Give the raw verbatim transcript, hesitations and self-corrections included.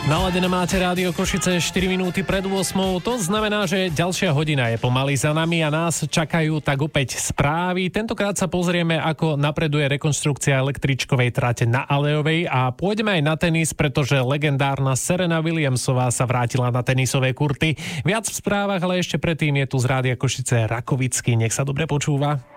Naladené máte Rádio Košice štyri minúty pred ôsmou. To znamená, že ďalšia hodina je pomaly za nami a nás čakajú tak opäť správy. Tentokrát sa pozrieme, ako napreduje rekonštrukcia električkovej trate na Alejovej a pôjdeme aj na tenis, pretože legendárna Serena Williamsová sa vrátila na tenisové kurty. Viac v správach, ale ešte predtým je tu z Rádia Košice Rakovický. Nech sa dobre počúva.